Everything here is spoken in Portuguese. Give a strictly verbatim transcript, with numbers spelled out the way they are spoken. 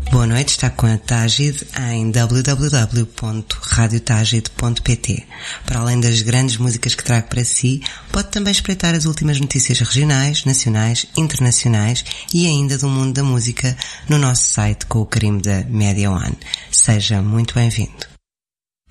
Boa noite, está com a Tágide em w w w ponto radio tágide ponto p t. Para além das grandes músicas que trago para si, pode também espreitar as últimas notícias regionais, nacionais, internacionais e ainda do mundo da música no nosso site com o carimbo da Media One. Seja muito bem-vindo.